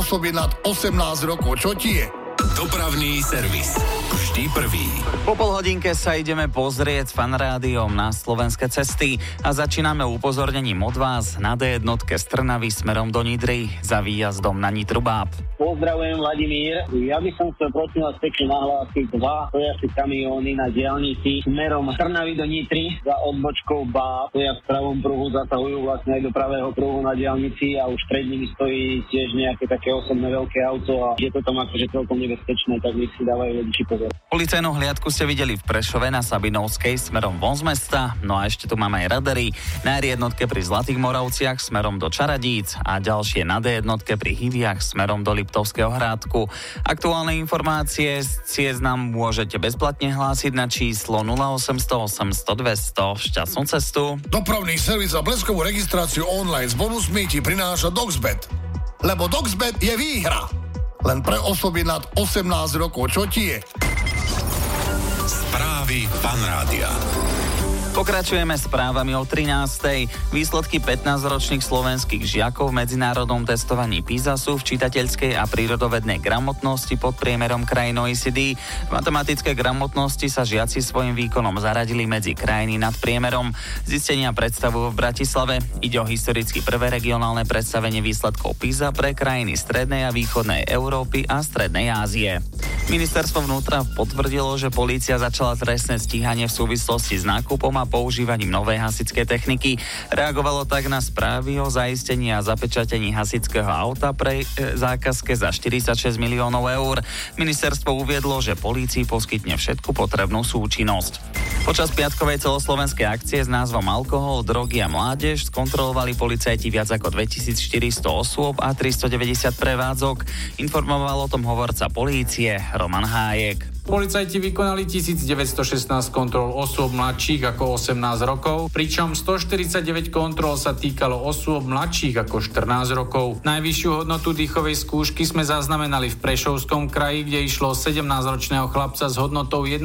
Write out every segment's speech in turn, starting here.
osoby nad 18 rokov. Čo ti je? Dopravný servis. Vždy prvý. Po polhodinke sa ideme pozrieť s Fanrádiom na slovenské cesty a začíname upozornením od vás na D1 z Trnavy smerom do Nitry za výjazdom na Nitru-Báb. Pozdravujem, Vladimír. Ja by som chcel prosím vás pekne nahlásiť 2 Toyota kamióny na diaľnici smerom Trnavy do Nitry za odbočkou Báb. To ja v pravom pruhu zasahujú vlastne aj do pravého pruhu na diaľnici a už pred nimi stojí tiež nejaké také osobné veľké auto a je to tam akože celkom nebezpečné, tak nech si dávajú vodiči pozor. Policajnú hliadku ste videli v Prešove na Sabinovskej smerom von z mesta, no a ešte tu máme aj radary na R1 pri Zlatých Moravciach smerom do Čaradíc a ďalšie na D1 pri Hyviach smerom do Liptovského Hrádku. Aktuálne informácie z ciest nám môžete bezplatne hlásiť na číslo 0800 800 200. Šťastnú cestu. Dopravný servis a bleskovú registráciu online s bonusmi ti prináša Doxbet. Lebo Doxbet je výhra. Len pre osoby nad 18 rokov. Čo ti je? Správy Fanrádia. Pokračujeme správami o 13. Výsledky 15-ročných slovenských žiakov v medzinárodnom testovaní PISA sú v čitateľskej a prírodovednej gramotnosti pod priemerom krajín OECD. V matematickej gramotnosti sa žiaci svojim výkonom zaradili medzi krajiny nad priemerom. Zistenia predstavujú v Bratislave. Ide o historicky prvé regionálne predstavenie výsledkov PISA pre krajiny strednej a východnej Európy a strednej Ázie. Ministerstvo vnútra potvrdilo, že polícia začala trestné stíhanie v súvislosti s nákupom a používaním novej hasičskej techniky. Reagovalo tak na správy o zaistení a zapečatení hasičského auta pre zákazke za 46 miliónov eur. Ministerstvo uviedlo, že polícii poskytne všetku potrebnú súčinnosť. Počas piatkovej celoslovenskej akcie s názvom Alkohol, drogy a mládež skontrolovali policajti viac ako 2400 osôb a 390 prevádzok. Informoval o tom hovorca polície Roman Hájek. Policajti vykonali 1916 kontrol osôb mladších ako 18 rokov, pričom 149 kontrol sa týkalo osôb mladších ako 14 rokov. Najvyššiu hodnotu dýchovej skúšky sme zaznamenali v Prešovskom kraji, kde išlo 17-ročného chlapca s hodnotou 1,05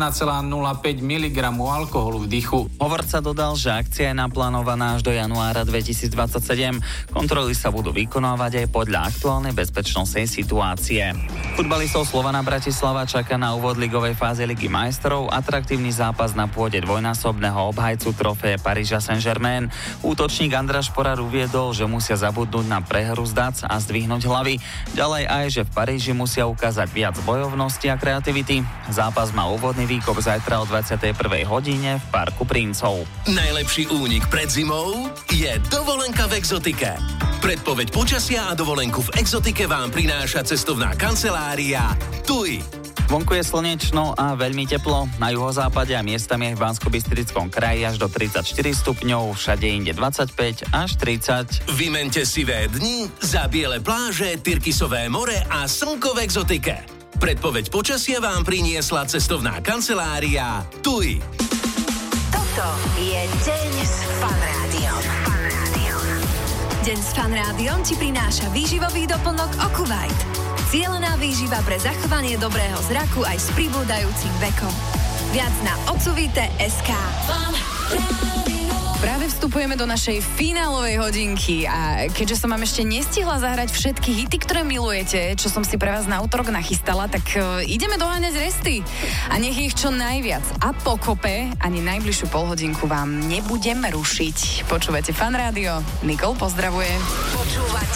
mg alkoholu v dychu. Hovorca dodal, že akcia je naplánovaná až do januára 2027. Kontroly sa budú vykonávať aj podľa aktuálnej bezpečnostnej situácie. Futbalistov Slovana Bratislava čaká na úvod ligovej fáze Ligy majstrov atraktívny zápas na pôde dvojnásobného obhajcu trofeje Paríža Saint-Germain. Útočník András Šporar uviedol, že musia zabudnúť na prehru z Dac a zdvihnúť hlavy. Ďalej aj, že v Paríži musia ukázať viac bojovnosti a kreativity. Zápas má úvodný výkop zajtra o 21. hodine v Parku Princov. Najlepší únik pred zimou je dovolenka v Exotike. Predpoveď počasia a dovolenku v Exotike vám prináša cestovná kancelária TUI. Vonku je slnečno a veľmi teplo. Na juhozápade a miestami aj v Banskobystrickom kraji až do 34 stupňov, všade inde 25 až 30. Vymente sivé dni za biele pláže, Tyrkisové more a slnko v Exotike. Predpoveď počasia vám priniesla cestovná kancelária TUI. Toto je deň s Fanrádiom. Deň s Fanrádiom ti prináša výživový doplnok Okuvite. Cielená výživa pre zachovanie dobrého zraku aj s pribúdajúcim vekom. Viac na ocuvite.sk. Práve vstupujeme do našej finálovej hodinky a keďže som vám ešte nestihla zahrať všetky hity, ktoré milujete, čo som si pre vás na útorok nachystala, tak ideme doháňať resty a nech ich čo najviac. A pokope ani najbližšiu polhodinku vám nebudem rušiť. Počúvate Fanrádio, Nikol pozdravuje. Počúvate